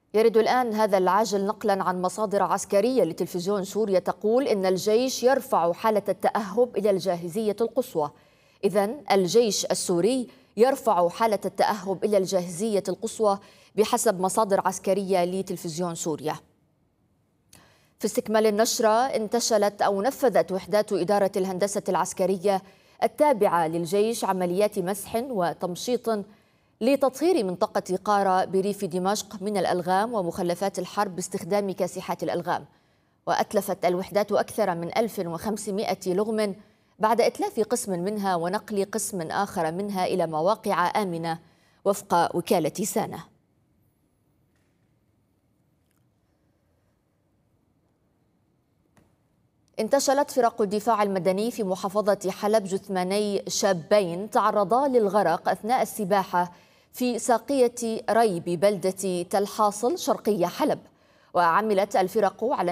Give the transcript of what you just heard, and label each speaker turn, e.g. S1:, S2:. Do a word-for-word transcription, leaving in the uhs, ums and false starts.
S1: يرد الآن هذا العاجل نقلا عن مصادر عسكرية لتلفزيون سوريا تقول إن الجيش يرفع حالة التأهب إلى الجاهزية القصوى. إذن الجيش السوري يرفع حالة التأهب إلى الجاهزية القصوى بحسب مصادر عسكرية لتلفزيون سوريا. في استكمال النشرة، انتشلت أو نفذت وحدات إدارة الهندسة العسكرية التابعة للجيش عمليات مسح وتمشيط لتطهير منطقة قارة بريف دمشق من الألغام ومخلفات الحرب باستخدام كاسحات الألغام. وأتلفت الوحدات أكثر من ألف وخمسمائة لغم بعد إتلاف قسم منها ونقل قسم آخر منها إلى مواقع آمنة وفق وكالة سانة. انتشلت فرق الدفاع المدني في محافظة حلب جثماني شابين تعرضا للغرق أثناء السباحة في ساقية ري ببلدة تل حاصل شرقي حلب. وعملت الفرق على